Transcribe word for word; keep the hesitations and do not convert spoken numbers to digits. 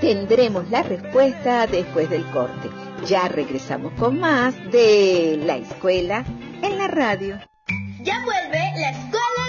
Tendremos la respuesta después del corte. Ya regresamos con más de La Escuela en la Radio. Ya vuelve La Escuela